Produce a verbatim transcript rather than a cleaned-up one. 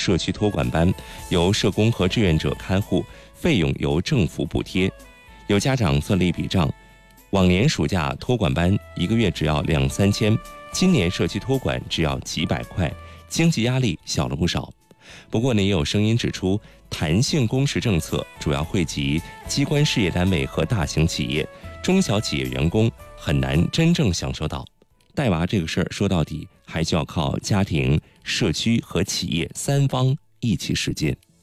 社区托管班，由社工和志愿者看护，费用由政府补贴。有家长算了一笔账，往年暑假托管班一个月只要两三千，今年社区托管只要几百块，经济压力小了不少。不过呢，也有声音指出，弹性工时政策主要惠及机关事业单位和大型企业，中小企业员工很难真正享受到。带娃这个事儿说到底还就要靠家庭、社区和企业三方一起实践。